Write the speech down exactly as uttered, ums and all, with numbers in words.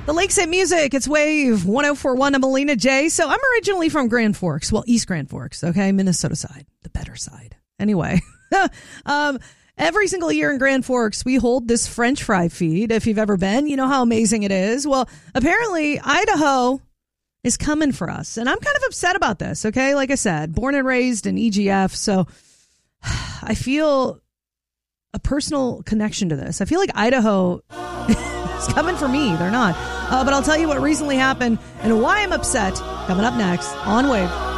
The Lakeside Music, it's Wave one oh four point one. I'm Melina J. So I'm originally from Grand Forks. Well, East Grand Forks, okay? Minnesota side, the better side. Anyway, um, every single year in Grand Forks, we hold this French fry feed. If you've ever been, you know how amazing it is. Well, apparently, Idaho is coming for us. And I'm kind of upset about this, okay? Like I said, born and raised in E G F. So I feel a personal connection to this. I feel like Idaho is coming for me. They're not. Uh, but I'll tell you what recently happened and why I'm upset coming up next on Wave.